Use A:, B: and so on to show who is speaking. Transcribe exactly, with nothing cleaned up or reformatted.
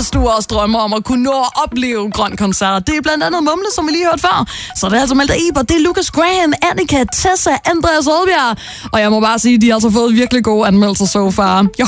A: hvis du også drømmer om at kunne nå at opleve Grøn Koncert. Det er blandt andet Mumle, som vi lige hørte før. Så det er altså Malte Ebert, det er Lucas Graham, Annika, Tessa, Andreas Oddbjerg. Og jeg må bare sige, at de har altså fået virkelig gode anmeldelser so far. Jeg